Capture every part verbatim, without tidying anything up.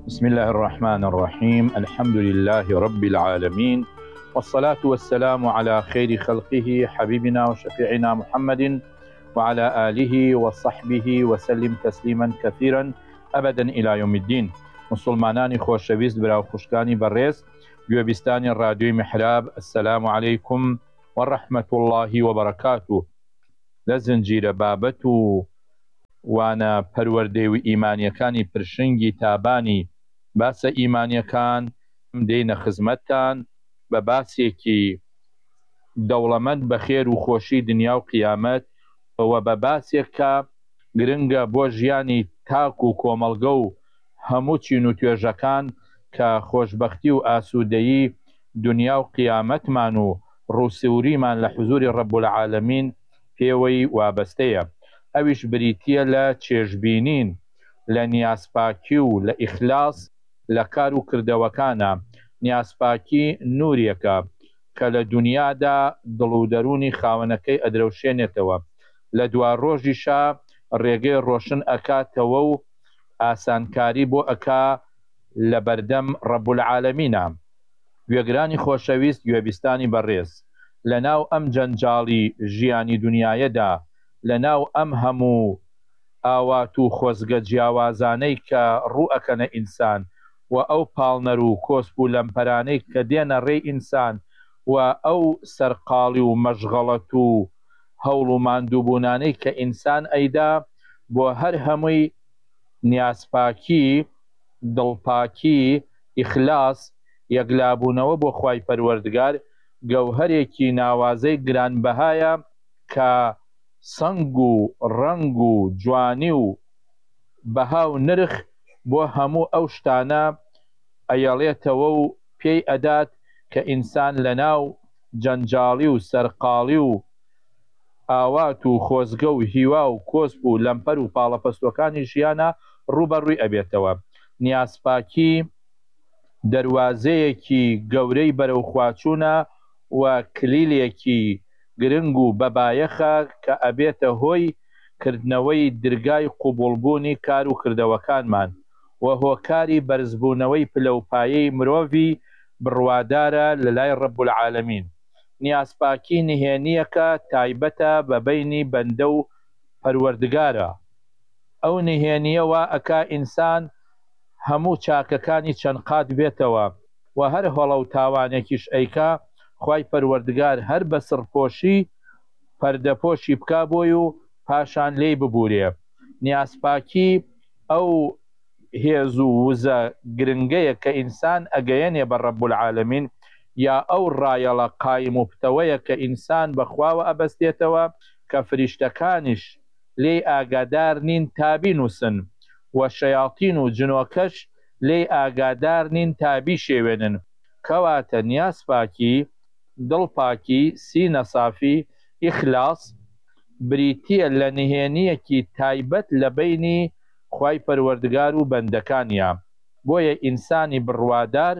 بسم الله الرحمن الرحيم. الحمد لله رب العالمين، والصلاة والسلام على خير خلقه حبيبنا وشفيعنا محمد وعلى آله وصحبه وسلم تسليما كثيرا أبدا إلى يوم الدين. مسلمانانی خۆشەویست براو خوشکانی بەڕێز گوێبیستانی ڕادیۆی محراب، السلام عليكم ورحمة الله وبركاته. لە زنجیرە بابەت و وانە پەروەردەی و ئیمانیەکانی پرشنگی تابانی باسە ئیمانیەکان دێنە خزمەتتان بە باسێکی دەوڵەمەند بە خێر و خۆشی دنیا و قیامەت، و بە باسێکە گرنگە بۆ ژیانی تاک و کۆمەڵگە و هەموو چین و توێژەکان کە خۆشبەختی و ئاسوودەیی دنیا و قیامەتمان و ڕووسووریمان لە حوزوری ڕەب العالەمین پێوەی وابەستەیە. ئەویش بریتیە لە چێژبینین لە نیازپاکی و لە ئیخلاس لە کار و کردەوەکانە. نیازپاکی نورێکە کە لە دنیادا دڵ و دەرونی خاوەنەکەی ئەدرەوشێنێتەوە، لە دوا ڕۆژیشا ڕێگەی ڕۆشن ئەکاتەوە و ئاسانکاری بۆ ئەکا لە بەردەم ڕەب العالەمینە. گوێگرانی خۆشەویست، گوێبیستانی بەڕێز، لە ناو ئەم جەنجاڵی ژیانی دنیاەدا، لە ناو ئەم هەموو ئاوات و خۆزگە جیاوازانەی کە ڕوو ئەکەنە ئینسان و ئەو پاڵنەر و کۆسپ و لەمپەرانەی کە دێنە ڕێی ئینسان و ئەو سەرقاڵی و مەشغەڵەت و هەوڵ و ماندووبوونانەی کە ئینسان ئەیدا، بۆ هەر هەمووی نیازپاکی، دڵپاکی، ئیخلاس، یەکلابوونەوە بۆ خوای پەروەردگار گەوهەرێکی ناوازەی گرانبەهایە کە سەنگ و ڕەنگ و جوانی و بەها و نرخ بۆ هەموو ئەو شتانە ئەیەڵێتەوە و پێی ئەدات کە ئینسان لە ناو جەنجاڵی و سەرقاڵی و ئاوات و خۆزگە و هیوا و کۆسپ و لەمپەر و پاڵەپەستوەکانی ژیانە ڕوبەڕووی ئەبێتەوە. نیازپاکی دەواازەیەکی گەورەی بەرەو خواچوونە و کلیلێکی گرنگ و بەبایەخە کە ئەبێتە هۆی کردنەوەی درگای قوبوڵبوونی کار و کردەوەکانمان و هۆکاری بەرزبوونەوەی پلەپایەی مرۆڤی بڕوادارە لە لای ڕەب العالەمین. نیازپاکی نهێنیەکە تایبەتە بە بەینی بەندە و پەروەردگارە. ئەو نهێنیەوە ئەکا ئینسان هەموو چاکەکانی چەند قات بێتەوە و هەر هەڵە و تاوانێکیش ئەیکا خوای پەروەردگار هەر بە سڕپۆشی پەردەپۆشی بکا بۆی و پاشان لێی ببورێ. نیازپاکی ئەو هێز و وزە گرنگەیە کە ئینسان ئەگەیەنێ بە ڕەب العالەمین، یا ئەو ڕایەڵە قایم و پتەوەیە کە ئینسان بەخواوە ئەبەستێتەوە کە فریشتەکانیش لێی ئاگادار نین تابی نووسن و شەیاطین و جنۆکەش لێی ئاگادار نین تابی شێوێنن. کەواتە نیازپاکی، دڵپاکی، سینە سافی، ئیخلاس بریتیە لە نهێنیەکی تایبەت لە بەینی خوای پەروەردگار و بەندەکانیە. بۆیە ئینسانی بڕوادار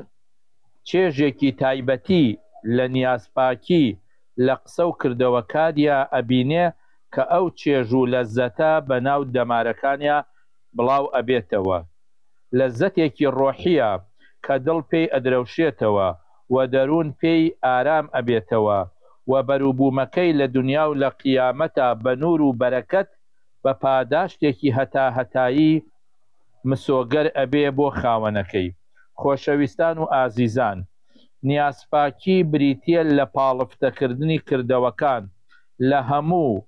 چێژێکی تایبەتی لە نیازپاکی لە قسە و کردەوەکانیا ئەبینێ کە ئەو چێژ و لەزەتە بە ناو دەمارەکانیا بڵاو ئەبێتەوە. لەزەتێکی ڕۆحیە کە دڵ پێی ئەدرەوشێتەوە و دەروون پێی ئارام ئەبێتەوە و بەرووبوومەکەی لە دنیا و لە قیامەتە بە نور و بەرەکەت بە پاداشتێکی هەتا هەتایی مسۆگەر ئەبێ بۆ خاوەنەکەی. خۆشەویستان و ئازیزان، نیازپاکی بریتیە لە پاڵفتەکردنی کردەوەکان لە هەموو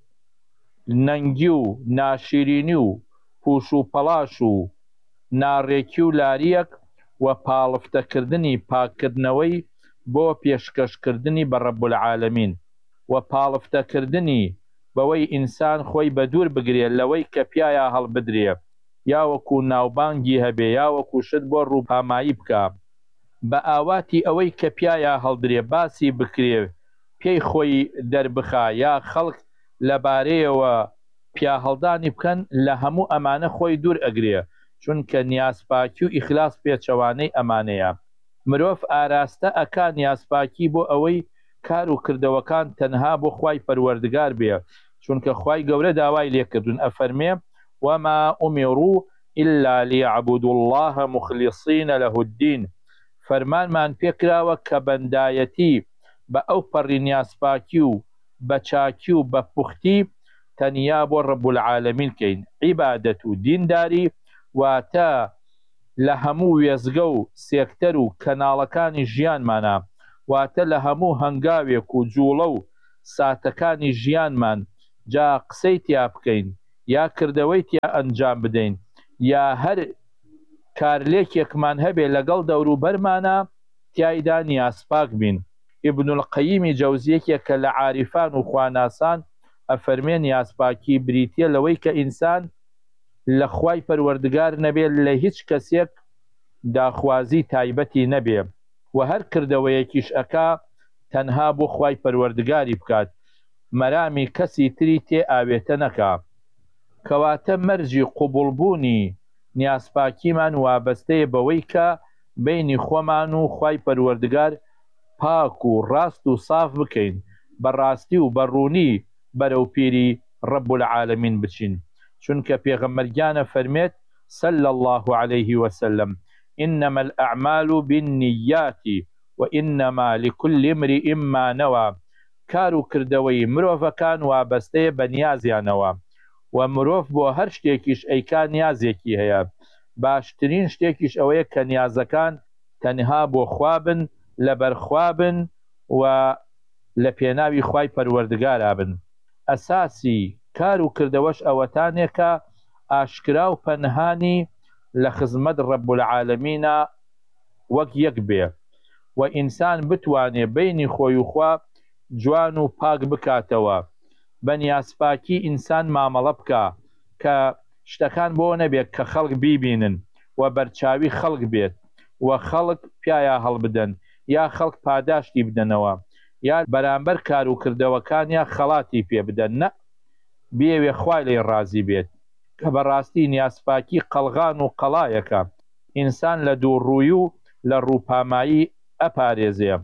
نەنگی و ناشیرینی و پوش و پەلاش و ناڕێکی و لاریەک و پاڵفتەکردنی پاکردنەوەی بۆ پێشکەشکردنی بە ڕەب العالەمین و پاڵفتەکردنی بەوەی ئینسان خۆی بە دوور بگرێت لەوەی کە پیایە هەڵبدرێ، یاوەکو ناوبانگی هەبێ، یاوەکو شت بۆ ڕووپامایی بکە، بە ئاواتی ئەوەی کە پیایە هەڵدرێ باسی بکرێ، پێی خۆی دەربخا، یا خەڵک لەبارەیەوە پیا هەڵدانی بکەن، لە هەموو ئەمانە خۆی دوور ئەگرێ، چونکە نیازپاکی و ئیخلاس پێچەوانەی ئەمانەیە. مرۆڤ ئاراستە ئەکا نیازپاکی بۆ ئەوەی کار و کردەوەکان تەنها بۆ خوای پەروەردگار بێ، چونکە خوای گەورە داوای لێکردون ئەفەرمێ وما أمروا إلا ليعبدوا الله مخلصين له الدين. فەرمانمان پێکراوە کە بەندایەتی بە ئەو پەڕی نیازپاکی و بە چاکی و بە پوختی تەنیا بۆ ڕەب العالەمین کەین. عیبادەت و دینداری واتە لە هەموو وێزگە و سێکتەر و کەناڵەکانی ژیانمانە، واتە لە هەموو هەنگاوێک و جوڵە و ساتەکانی ژیانمان جا قسەی تیا بکەین یا کردەوەی تیا ئەنجام بدەین یا هەر کارلێکێکمان هەبێ لەگەڵ دەوروبەرمانە تیایدا نیازپاک بین. ئیبن القەییمی جەوزیەکێک کە لە عاریفان و خواناسان ئەفەرمێ نیازپاکی بریتیە لەوەی کە ئینسان لە خوای پەروەردگار نەبێت لە هیچ کەسێک داخوازی تایبەتی نەبێ و هەر کردەوەیەکیش ئەکا تەنها بۆ خوای پەروەردگاری بکات، مەرامی کەسی تری تێ ئاوێتە نەکا. کەواتە مەرجی قوبوڵبوونی نیازپاکیمان وابەستەیە بەوەی کە بینی خۆمان و خوای پەروەردگار پاک و ڕاست و ساف بکەین، بەڕاستی و بەڕوونی بەرەو پیری ڕەب العالەمین بچین. چونکە پێغەمبەرگیانە فەرمێت صلى الله عليه وسلم إنما الأعمال بالنيات وإنما لكل امرئ ما نوى. کار و کردەوەی مرۆڤەکان وابەستەیە بە نیازیانەوە و مرۆڤ بۆ هەر شتێکیش ئەیکا نیازێکی هەیە. باشترین شتێکیش ئەوەیە کە نیازەکان تەنها بۆ خوابن، لەبەرخوابن و لە پێناوی خوای پەروەردگارا بن. ئەساسی کار و کردەوەش ئەوەتانێکە ئاشکرا و پەنهانی لە خزمەت ڕەب العالەمینە وەک یەک بێ و ئینسان بتوانێ بینی خۆی و خوا جوان و پاک بکاتەوە. بە نیازپاکی ئینسان مامەڵە بکە کە شتەکان بۆ نەبێت کە خەڵک بیبینن و بەرچاوی خەڵک بێت و خەڵک پیایا هەڵبدەن یا خەڵک پاداشتی بدەنەوە یا بەرامبەر کار و کردەوەکان یا خەڵاتی پێ بدەن، نە بێوێ خوای لێ ڕازی بێت. کە بەڕاستی نیازپاکی قەڵغان و قەڵایەکە ئینسان لە دووڕووی و لە ڕووپامایی ئەپارێزێ.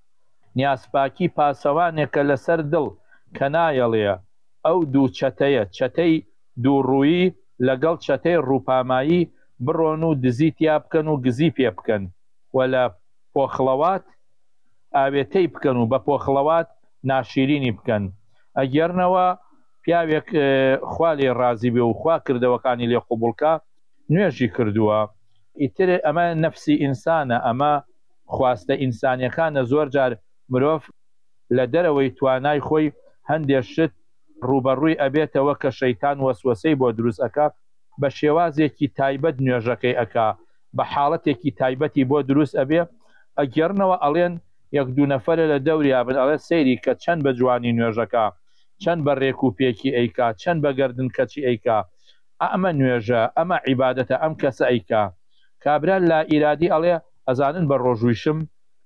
نیازپاکی پاسەوانێکە لەسەر دڵ کە نایەڵێ ئەو دوو چەتەیە، چەتەی دووڕووی لەگەڵ چەتەی ڕووپامایی بڕۆن و دزی تیا بکەن و گزی پێ بکەن و لە پۆخڵەوات ئاوێتەی بکەن و بە پۆخڵەوات ناشیرینی بکەن. ئەگەرنەوە پیاوێک خوا لێ ڕازی بێ و خوا کردەوەکانی لێ قوبوڵکە نوێژی کردووە، ئیتر ئەمە نەفسی ئینسانە، ئەمە خواستە ئینسانیەکانە. زۆر جار مرۆڤ لە دەرەوەی توانای خۆی هەندێک شت ڕوبەڕووی ئەبێتەوە کە شەیتان وەسوەسەی بۆ دروست ئەکا، بە شێوازێکی تایبەت نوێژەکەی ئەکا، بە حاڵەتێکی تایبەتی بۆ دروست ئەبێ. ئەگەرنەوە ئەڵێن یەک دوو نەفەرە لە دەوریا بن ئەڵێ سەیری کە چەند بە جوانی نوێژەکە، چەند بە ڕێک و پێکی ئەیکا، چەند بە گەردن کەچی ئەیکا، ئەمە نوێژە، ئەمە عیبادەتە، ئەم کەسە ئەیکا. کابرا لا ئیرادی ئەڵێ ئەزانن بە ڕۆژوویشم.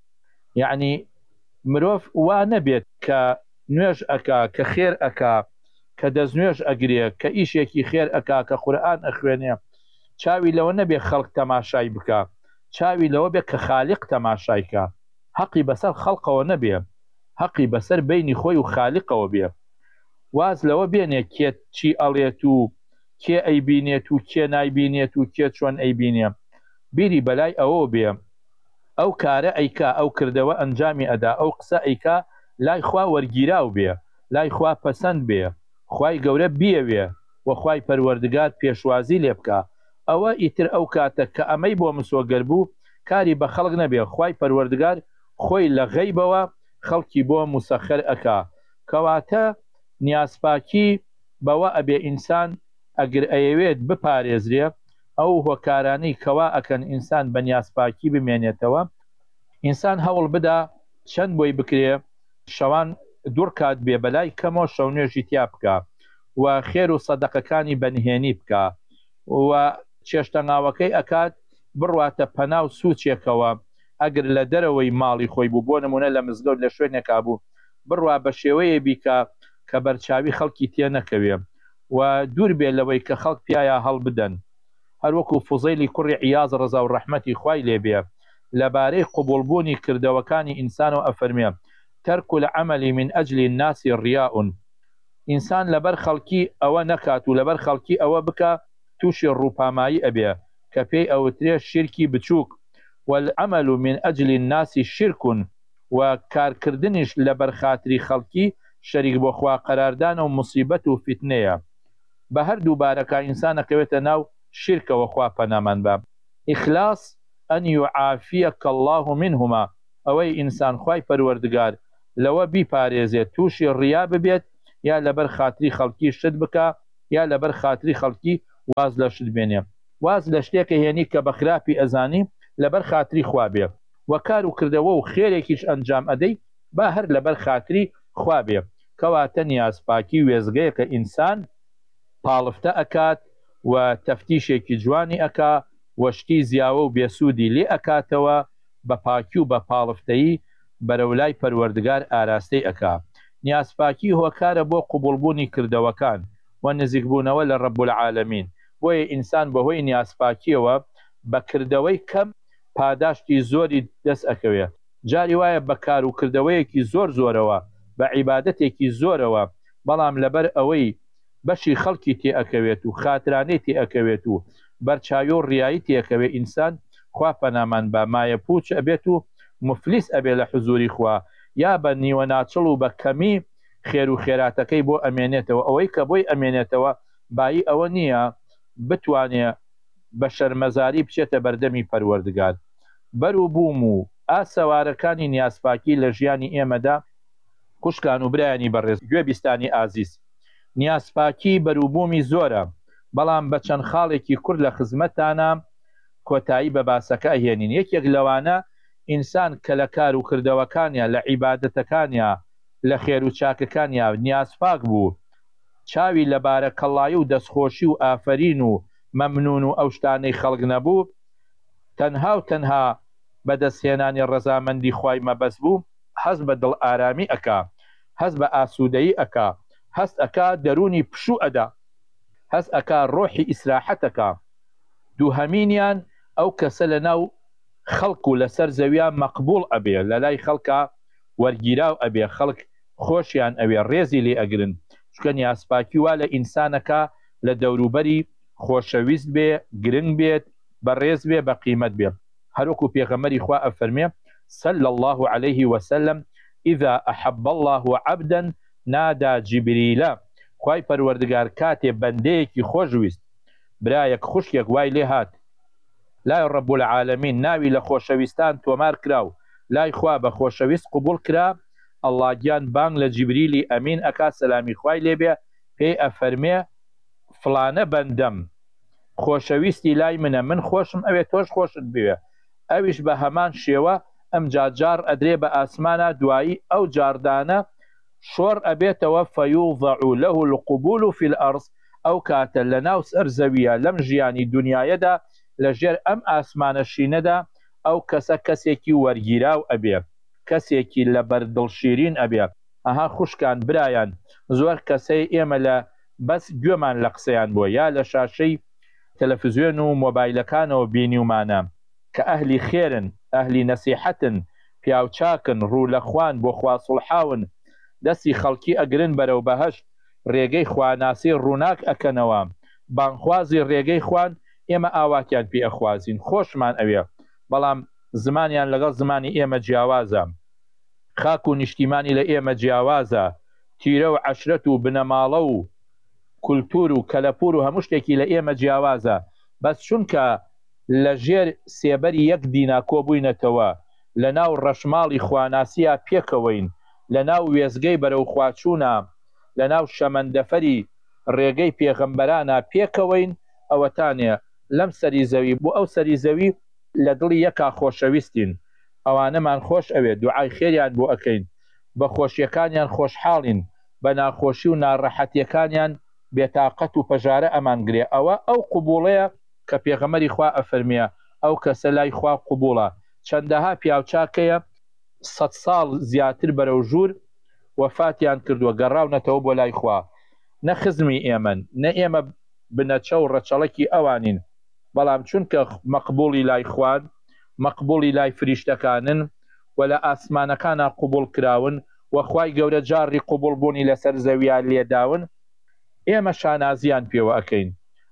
یعنی مرۆڤ وا نەبێت کە نوێژ ئەکا، کە خێر ئەکا، کە دەستنوێژ ئەگرێ، کە ئیشێکی خێر ئەکا، کە قورئان ئەخوێنێ، چاوی لەوە نەبێ خەڵک تەماشای بکە، چاوی لەوە بێ کە خالیق تەماشایکە. حەقی بەسەر خەڵقەوە نەبێ، حەقی بەسەر بینی خۆی و خالیقەوە بێ. واز لەوە بێنێ کێ چی ئەڵێت و کێ ئەیبینێت و کێ نایبینێت و کێ چۆن ئەیبینێ. بیری بەلای ئەوە بێ ئەو کارە ئەیکا، ئەو کردەوە ئەنجامی ئەدا، ئەو قسە ئەیکا لای خوا وەرگیراو بێ، لای خوا پەسەند بێ، خوای گەورە بیەوێ و خوای پەروەردگار پێشوازی لێ بکە. ئەوە ئیتر ئەو کاتە کە ئەمەی بۆ مسۆگەر بوو کاری بە خەڵک نەبێ، خوای پەروەردگار خۆی لە غەیبەوە خەڵکی بۆ موسەخەر ئەکا. کەواتە نیازپاکی بەوە ئەبێ ئینسان ئەگەر ئەیەوێت بپارێزرێ ئەو هۆکارانەی کەوا ئەکەن ئینسان بە نیازپاکی بمێنێتەوە. ئینسان هەوڵ بدا چەند بۆی بکرێ شەوان دوور کات بێ بەلای کەمەوە شەو نوێژی تیا بکە و خێر و سەدەقەکانی بەنهێنی بکە و چێشتەناوەکەی ئەکات بڕواتە پەنا و سوچێکەوە. ئەگەر لە دەرەوەی ماڵی خۆی بوو، بۆ نمونە لە مزگەوت لە شوێنێکا بوو، بڕوا بە شێوەیە بیکە کە بەرچاوی خەڵکی تێ نەکەوێ و دوور بێ لەوەی کە خەڵک پیاە هەڵ بدەن. هەروەکو فوزەیلی کوڕی عیاز ڕەزا و ڕەحمەتی خوای لێبێ لەبارەی قوبوڵبوونی کردەوەکانی ئینسانەوە ئەفەرمێ تەرک العەمەل من ئەجلی الناس ڕیاء. ئینسان لەبەر خەڵکی ئەوە نەکات و لەبەر خەڵکی ئەوە بکە تووشی ڕووپامایی ئەبێ کە پێی ئەوترێ شیرکی بچووک والعمل من أجل الناس شرك و کارکردنیش لە بەرخاتری خەڵکی شەریک بۆ خوا قەراردانە و موسیبەت و فتنەیە بە هەردوو بارەکە ئینسانەکەوێتە ناو شیرکەوە خوا پەنامان بە ئیخلاس ئەن یعافیەکە الله منهما ئەوەی ئینسان خوای پەروەردگار لەوە بیپارێزێت تووشی ڕیا ببێت یا لەبەر خاتری خەڵکی شت بکە یا لەبەر خاتری خەڵکی واز لە شت بێنێ واز لە شتێکە هێنی کە بە خراپی ئەزانی لەبەر خاتری خوا بێ و کار و کردەوە و خێرێکیش ئەنجام ئەدەی با هەر لەبەر خاتری خوا بێ کەواتە نیازپاکی وێزگەیە کە ئینسان پاڵفتە ئەکات و تەفتیشێکی جوانی ئەکا وەشتی زیاوە و بێسوودی لێ ئەکاتەوە بە پاکی و بە پاڵفتەیی بەرەولای پەروەردگار ئاراستەی ئەکا نیازپاکی هۆکارە بۆ قوبوڵبوونی کردەوەکان و نزیکبوونەوە لە ڕەب العالەمین بۆیە ئینسان بەهۆی نیازپاکیەوە بە کردەوەی کەم پاداشتی زۆری دەست ئەکەوێت جاری وایە بە کار و کردەوەیەکی زۆر زۆرەوە بە عیبادەتێکی زۆرەوە بەڵام لەبەر ئەوەی بەشی خەڵکی تێ ئەکەوێت و خاترانەی تێ ئەکەوێت و بەرچاوی و ڕیایی تێکەوێ ئینسان خوا پەنامان بە مایە پوچ ئەبێت و مفلیس ئەبێ لە حزوری خوا یا بە نیوە ناچڵ و بە کەمی خێر و خێراتەکەی بۆ ئەمێنێتەوە ئەوەی کە بۆی ئەمێنێتەوە بایی ئەوە نییە بتوانێ بە شەرمەزاری بچێتە بەردەمی پەروەردگار بەرو بووم و ئاسەوارەکانی نیازپاکی لە ژیانی ئێمەدا خوشکان و برایانی بەڕێز گوێبیستانی ئازیز نیازپاکی بەروبوومی زۆرە بەڵام بە چەند خاڵێکی کورد لە خزمەتانە کۆتایی بە باسەکە هێنین یەکێک لەوانە ئینسان کە لە کار و کردەوەکانیە لە عیبادەتەکانیە لە خێر و چاکەکانیا نیازپاک بوو چاوی لە بارەکەڵایی و دەستخۆشی و ئافرین و مەمنون و ئەو شتانەی خەڵک نەبوو تەنها و تەنها بەدەستهێنانی ڕەزامەندی خوای مەبەست بوو هەست بە دڵ ئارامی ئەکا هەست بە ئاسوودەیی ئەکا هەست ئەکا دەرونی پشوو ئەدا هەست ئەکا ڕۆحی ئیسراحەتەکە دووهەمینیان ئەو کەسە لە ناو خەڵک و لەسەر زەویان مەقبوڵ ئەبێ لە لای خەڵکە وەرگیراو ئەبێ خەڵک خۆشیان ئەوێ ڕێزی لێ ئەگرن چکە نیازپاکی وا لە ئینسانەکە لە دەوروبەری خۆشەویست بێ گرنگ بێت بەڕێز بێ بە قیمەت بێ هەروەکو پێغەمبەری خوا ئەفەرمێ صلى الله عليه وسلم إذا أحب الله عبدا نادى جبريل خوای پەروەردگار کاتێ بەندەیەکی خۆشویست برایەک خوشکێک وای لێ هات لای ڕەب العالەمین ناوی لە خۆشەویستان تۆمار کراو لای خوا بە خۆشەویست قبول کرا ئەڵڵا گیان بانگ لە جیبریلی ئەمین ئەکا سەلامی خوای لێبێ پێی ئەفەرمێ فلانە بەندەم خۆشەویستی لای منە من خۆشم ئەوێ تۆش خۆشت بوێ ئەویش بە هەمان شێوە ئەم جاجار ئەدرێ بە ئاسمانە دوایی ئەو جاردانە شۆڕ ئەبێتەوە فەیوضع له القبول في الأرض ئەو کاتە لە ناو سەر زەویە لەم ژیانی دنیایەدا لەژێر ئەم ئاسمانە شینەدا ئەو کەسە کەسێکی وەرگیراو ئەبێ کەسێکی لە بەردڵشیرین ئەبێ ئەها خوشکان برایان زۆر کەسەی ئێمە لە بەس گوێمان لە قسەیان بۆ یا لە شاشەی تەلەڤیزیۆن و مۆبایلەکانەوە بینیومانە کە ئەهلی خێرن ئەهلی نەسیحەتن پیاوچاکن ڕوو لە خوان بۆ خوا سوڵحاون دەستی خەڵکی ئەگرن بەرەو بەهەشت ڕێگەی خواناسی ڕووناک ئەکەنەوە بانخوازی ڕێگەی خوان ئێمە ئاواتیان پێ ئەخوازین خۆشمان ئەوێ بەڵام زمانیان لەگەڵ زمانی ئێمە جیاوازە خاک و نیشتیمانی لە ئێمە جیاوازە تیرە و عەشرەت و بنەماڵە و کولتور و کەلەپور و هەموو شتێکی لە ئێمە جیاوازە بەس چونکە لە ژێر سێبەری یەک دینا کۆبووینەتەوە لە ناو ڕەشماڵی خواناسیە پێکەوەین لە ناو وێزگەی بەرەو خواچوونە لە ناو شەمەندەفەری ڕێگەی پێغەمبەرانە پێکەوەین ئەوەتانێ لەم سەری زەوی بۆ ئەو سەری زەوی لە دڵی یەکا خۆشەویستین ئەوانەمان خۆش ئەوێت دوعای خێریان بۆ ئەکەین بە خۆشیەکانیان خۆشحاڵین بە ناخۆشی و ناڕەحەتیەکانیان بێتاقەت و پەژارە ئەمان گرێ ئەوە ئەو قوبوڵەیە کە پێغەمبەری خوا ئەفەرمیە ئەو کەسە لای خوا قوبوڵە چەندەها پیاوچاکەیە سەد ساڵ زیاتر بەرەو ژوور وەفاتیان کردووە گەڕاونەتەوە بۆ لای خوا نە خزمی ئێمەن نە ئێمە بنەچە و ڕەچەڵەکی ئەوانین بەڵام چونکە مەقبوڵی لای خوان مەقبوڵی لای فریشتەکانن و لە ئاسمانەکانە قوبوڵ کراون وەخوای گەورە جاڕی قوبوڵ بوونی لەسەر زەویان لێداون ئێمە شانازیان پێوە ئەکەین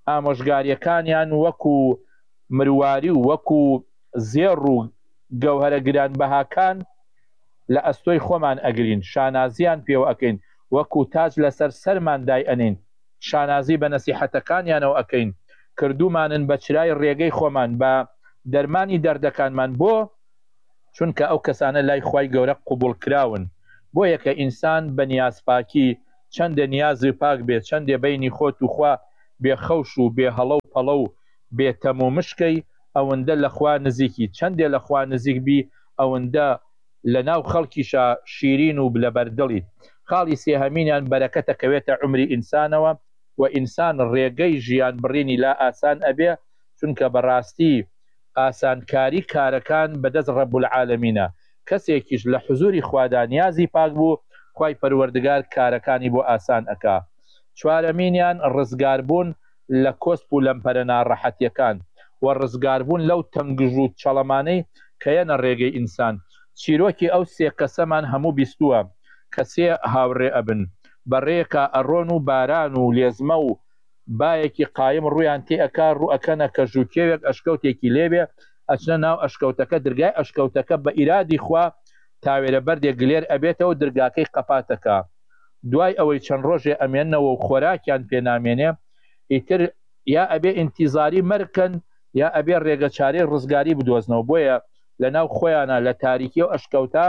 ئامۆژگاریەکانیان وەکو مرواری و وەکو زێڕ و گەوهرە گرانبەهاکان لە ئەستۆی خۆمان ئەگرین، شانازیان پێوە ئەکەین، وەکو تاج لەسەر سەرمان دای ئەنین، شانازی بە نەسیحەتەکانیانەوە ئەکەین، کردومانن بە چرای ڕێگەی خۆمان، بە دەرمانی دەردەکانمان. بۆ چونکە ئەو کەسانە لای خوای گەورە قوبوڵ کراون. بۆ یەکە ئینسان بە نیازپاکی چەندە نیازی پاک بێت، چەندێ بینی خۆت و خوا بێخەوش و بێ هەڵە و پەڵە و بێتەم و مشکەی ئەوەندە لەخوا نزیکی، چەندێ لەخوا نزیک بی ئەوەندە لە ناو خەڵکیشە شیرین و لە بەردڵی. خاڵی سێهەمینیان بەرەکەتەکەوێتە عمری ئینسانەوە و ئینسان ڕێگەی ژیان بڕینی لا ئاسان ئەبێ، چونکە بەڕاستی ئاسانکاری کارەکان بەدەست ڕەب العالەمینە. کەسێکیش لە حزوری خوادا نیازی پاک بوو، خوای پەروەردگار کارەکانی بۆ ئاسان ئەکا. چوارەمینیان ڕزگاربوون لە کۆسپ و لەمپەرە ناڕەحەتیەکان و ڕزگاربوون لەو تەنگژ و چەڵەمانەی کە یەنە ڕێگەی ئینسان. چیرۆکی ئەو سێ کەسەمان هەموو بیستووە کە سێ هاوڕێ ئەبن، بەڕێیەکە ئەڕۆن و باران و لێزمە و بایەکی قایم ڕوویان تێ ئەکا، ڕوو ئەکەنە کە ژووکێوێک ئەشکەوتێکی لێبێ، ئەچنە ناو ئەشکەوتەکە، دەرگای ئەشکەوتەکە بە ئیرادی خوا تاوێرە بەردێک گلێر ئەبێتەوە، دەرگاکەی قەپاتەکە. دوای ئەوەی چەند ڕۆژێ ئەمێنەوە و خۆراکیان پێنامێنێ، ئیتر یا ئەبێ ئینتیزاری مەرکەن یا ئەبێ ڕێگەچارەی ڕزگاری بدۆزنەوە. بۆیە لە ناو خۆیانە لە تاریکی و ئەشکەوتا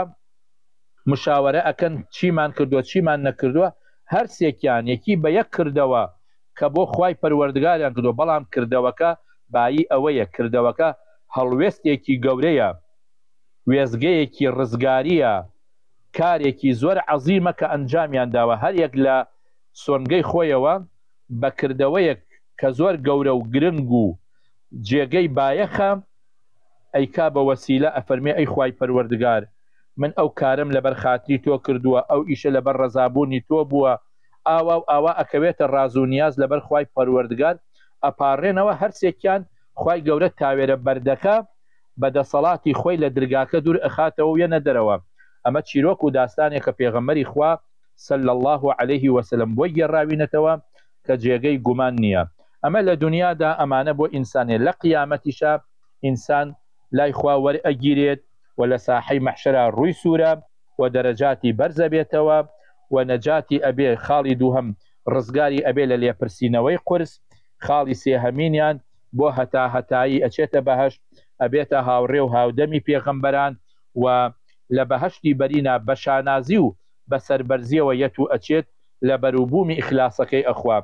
مشاوەرە ئەکەن چیمان کردووە چیمان نەکردووە. هەر سێکیان یەکی بە یەک کردەوە کە بۆ خوای پەروەردگاریان کردو، بەڵام کردەوەکە بایی ئەوەیە کردەوەکە هەڵوێستێکی گەورەیە، وێزگەیەکی ڕزگاریە، کارێکی زۆر عەزیمە کە ئەنجامیان داوە. هەر یەک لە سۆنگەی خۆیەوە بەکردەوەیەک کە زۆر گەورە و گرنگ و جێگەی بایەخە ئەیکا بە وەسیلە ئەفەرمێ ئەی خوای پەروەردگار، من ئەو کارم لەبەر خاتری تۆ کردووە، ئەو ئیشە لەبەر ڕەزابوونی تۆ بووە، ئاوا و ئاوا ئەکەوێتە ڕاز و نیاز لەبەر خوای پەروەردگار ئەپارڕێنەوە. هەرسێکیان خوای گەورە تاوێرە بەردەکە بەدەسەڵاتی خۆی لە درگاکە دوور ئەخاتەوە و یەنە دەرەوە. ئەمە چیرۆک و داستانێک کە پێغەمبەری خوا صلی الله علیه وسلم بۆی گێڕاوینەتەوە کە جێگەی گومان نییە. ئەمە لە دنیادا ئەمانە بۆ ئینسانێ، لە قیامەتیشە ئینسان لای خوا وەرئەگیرێت و لە ساحەی مەحشەرا ڕووی سوورە و دەرەجاتی بەرزە بێتەوە و نەجاتی ئەبێ. خاڵی دووهەم ڕزگاری ئەبێ لە لێپرسینەوەی قورس. خاڵی سێهەمینیان بۆ هەتا هەتایی ئەچێتە بەهەشت، ئەبێتە هاوڕێ و هاودەمی پێغەمبەران و لە بەهەشتی بەرینا بە شانازی و بە سەربەرزیەوە یەت و ئەچێت لە بەروبوومی ئیخلاسەکەی ئەخوا.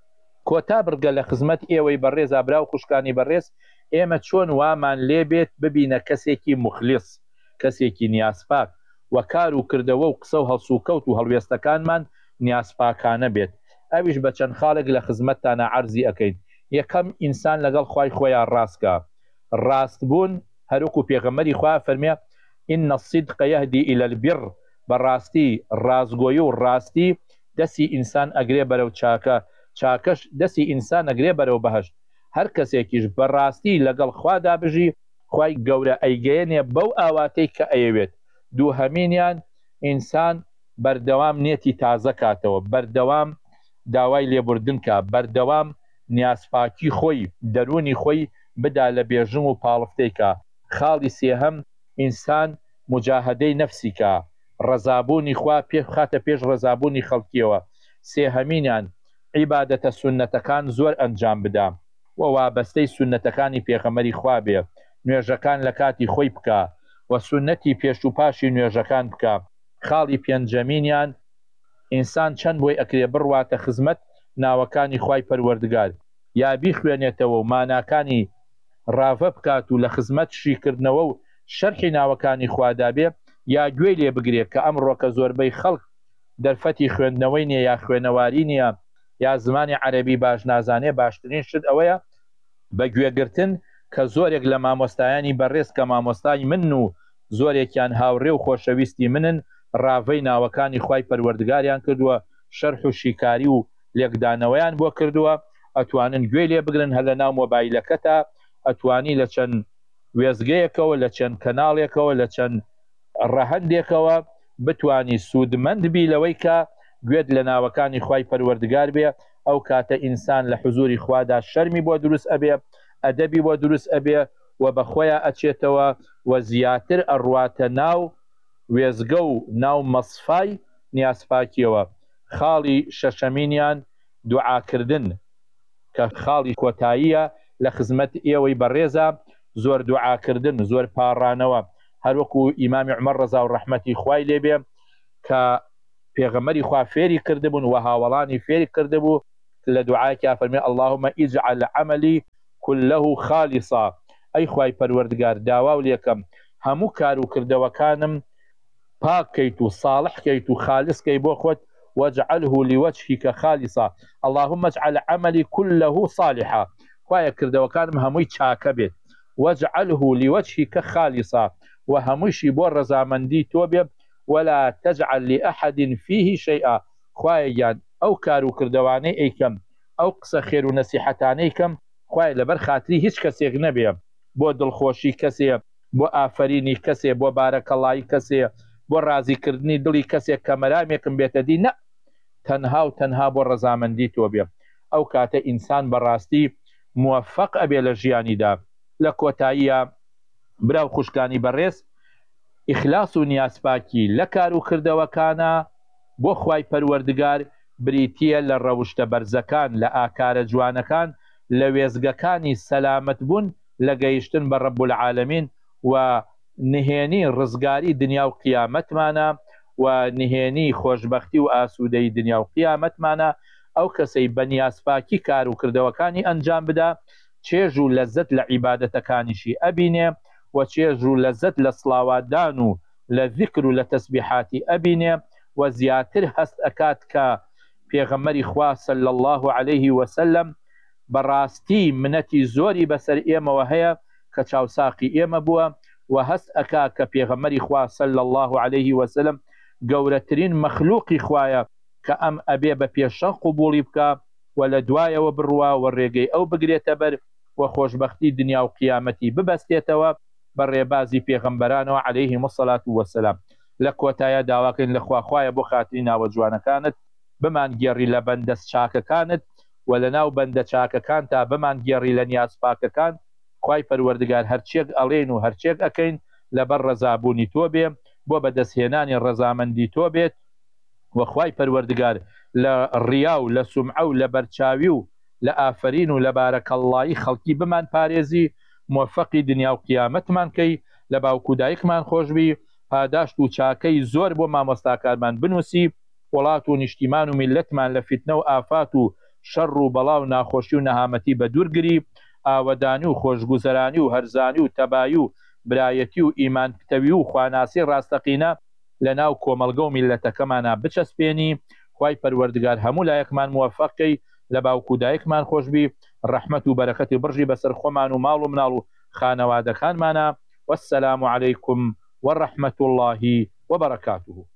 کۆتا بڕگە لە خزمەت ئێوەی بەڕێزا برا و خوشکانی بەڕێز، ئێمە چۆن وامان لێبێت ببینە کەسێکی مخلیص، کەسێکی نیازپاک و کار و کردەوە و قسە و هەڵسوکەوت و هەڵوێستەکانمان نیازپاکانە بێت. ئەویش بە چەند خاڵێک لە خزمەتتانە عەرزی ئەەکەین. یەکەم ئینسان لەگەڵ خوای خۆیان ڕاستکە. ڕاستبوون هەروەکو پێغەمبەری خوا فەرمێ ئین الصدق یهدی إلی البر، بەڕاستی ڕاستگۆیی و ڕاستی دەستی ئینسان ئەگرێ بەرەو چاکە، چاکەش دەستی ئینسان ئەگرێ بەرەو بەهەشت. هەر کەسێکیش بەڕاستی لەگەڵ خوادا بژی، خوای گەورە ئەیگەیەنێ بەو ئاواتەی کە ئەیەوێت. دووهەمینیان ئینسان بەردەوام نێتی تازە کاتەوە، بەردەوام داوای لێبوردن کە، بەردەوام نیازپاکی خۆی دەرونی خۆی بدا لە بێژنگ و پاڵفتەیکە. خاڵی سێهەم ئینسان مجاهدەی نەفسی کە، ڕەزابوونی خوا پێ خاتە پێش ڕەزابوونی خەڵکیەوە. سێهەمینیان عیبادەتە سونەتەکان زۆر ئەنجام بدا و وابەستەی سونەتەکانی پێغەمبەری خوا بێ، نوێژەکان لە کاتی خۆی بکە و سونەتی پێش و پاشی نوێژەکان بکە. خاڵی پێنجەمینیان ئینسان چەند بۆی ئەکرێ بڕواتە خزمەت ناوەکانی خوای پەروەردگار، یا بیخوێنێتەوە و ماناکانی ڕاوە بکات و لە خزمەت شیکردنەوە و شەرحی ناوەکانی خوادا بێ، یا گوێی لێ بگرێت کە ئەمڕۆکە زۆربەی خەڵک دەرفەتی خوێندنەوەی نییە یا خوێنەواری نییە یا زمانی عەرەبی باش نازانێ. باشترین شت ئەوەیە بە گوێگرتن کە زۆرێک لە مامۆستایانی بەڕێز کە مامۆستای من و زۆرێکیان هاوڕێ و خۆشەویستی منن، ڕاوەی ناوەکانی خوای پەروەردگاریان کردووە، شەرح و شیکاری و لێکدانەوەیان بۆ کردووە. ئەتوانن گوێ لێ بگرن هە لە ناو مۆبایلەکەتا، ئەتوانی لە چەند وێزگەیەکەوە، لە چەند کەناڵێکەوە، لە چەند ڕەهەندێکەوە بتوانی سوودمەند بی لەوەی کە گوێت لە ناوەکانی خوای پەروەردگار بێ. ئەو کاتە ئینسان لە حزوری خوادا شەرمی بۆ دروست ئەبێ، ئەدەبی بۆ دروست ئەبێ و بەخۆیان ئەچێتەوە و زیاتر ئەڕواتە ناو وێزگە و ناو مەسفای نیازپاکیەوە. خاڵی شەشەمینیان دوعاکردن کە خاڵی کۆتاییە لە خزمەت ئێوەی بەڕێزە، زۆر دوعاکردن، زۆر پاڕانەوە، هەروەکو ئیمامی عومەر ڕەزا و ڕەحمەتی خوای لێبێ کە پێغەمبەری خوا فێری کردبوون و هاوڵانی فێری کردبوو لە دوعاکیا فەرمێ اللهم اجعل عملي كله خالصا، ئەی خوای پەروەردگار داوا و لێکەم هەموو کار و کردەوەکانم پاکەیت و ساڵحکەیت و خالصکەی بۆ خۆت، واجعله لوجهك خالصا اللهم اجعل عملي كله صالحا، خوایە کردەوەکانم هەمووی چاکە بێت، واجعله لوجهك خالصا و هەموویشی بۆ ڕەزامەندی تۆ بێ، ولا تجعل لأحد فيه شيئا، خوایە گیان ئەو کار و کردەوانەی ئەیکەم، ئەو قسە خێر و نەسیحەتانەی کەم، خوایە لەبەر خاتری هیچ کەسێک نەبێ، بۆ دڵخۆشی کەسێ، بۆ ئافرینی کەسێ، بۆ بارەکەڵایی کەسێ، بۆ ڕازیکردنی دڵی کەسێک کە مەرامێکم بێتە دی، نە، تەنها و تەنها بۆ ڕەزامەندی تۆ بێ. ئەو کاتە ئینسان بەڕاستی موفق ئەبێ لە ژیانیدا. لە کۆتاییە براو خوشکانی بەڕێز، ئیخلاس و نیازپاکی لە کار و کردەوەکانە بۆ خوای پەروەردگار بریتیە لە ڕەوشتە بەرزەکان، لە ئاکارە جوانەکان، لە وێزگەکانی سەلامەت بوون لە گەیشتن بە ڕەب العالەمین و نهێنی ڕزگاری دنیا و قیامەتمانە و نهێنی خۆشبەختی و ئاسوودەی دنیا و قیامەتمانە. ئەو کەسەی بە نیازپاکی کار و کردەوەکانی ئەنجام بدا، چێژ و لەزەت لە عیبادەتەکانیشی ئەبینێ و چێژ و لەزەت لە سڵاواتدان و لە ذیکر و لە تەسبیحاتی ئەبینێ و زیاتر هەست ئەکات کە پێغەمبەری خوا صلی الله عليه وسلم بەڕاستی منەتی زۆری بەسەر ئێمەوە هەیە کە چاوساقی ئێمە بووە و هەست ئەکا کە پێغەمبەری خوا صلی الله عليه وسلم گەورەترین مەخلوقی خوایە کە ئەم ئەبێ بە پێشە قوبوڵی بکە و لە دوایەوە بڕوا و ڕێگەی ئەو بگرێتە بەر و خۆشبەختی دنیا و قیامەتی ببەستێتەوە بە ڕێبازی پێغەمبەرانەوە عەلەیهیم الصەلاة وەسەلام. لە کۆتایە داواکەین لە خوا خوایە بۆ خاتری ناوە جوانەکانت بمان گێڕی لە بەندە چاکەکانت و لە ناو بەندە چاکەکان تا بمان گێڕی لە نیاز پاکەکان. خوای پەروەردگار هەرچێک ئەڵێن و هەرچێک ئەکەین لەبەر ڕەزابوونی تۆ بێ، بۆ بەدەستهێنانی ڕەزامەندی تۆ بێت و خوای پەروەردگار لە ڕیا و لە سومعە و لە بەرچاوی و لە ئافرین و لە بارەکەڵڵایی خەڵکی بمان پارێزی، موفقی دنیا و قیامەتمان کەی، لە باوکو دایکمان خۆشبی، پاداشت و چاکەی زۆر بۆ مامۆستاکارمان بنووسی، وڵات و نیشتیمان و میلەتمان لە فتنە و ئافات و شەڕ و بەڵا و ناخۆشی و نەهامەتی بە دوورگری، ئاوەدانی و خۆشگوزەرانی و هەرزانی و تەبایی و برایەتی و ئیمان پتەوی و خواناسی ڕاستەقینە لە ناو کۆمەڵگە و میلەتەکەمانە بچەسپێنی. خوای پەروەردگار هەموو لایەکمان موفقی، لە باوکو دایکمان خۆشبی، ڕەحمەت و بەرەکەتی بڕژی بەسەر خۆمان و ماڵ و مناڵ و خانەوادەکانمانە. والسلام عليكم ورحمة الله وبركاته.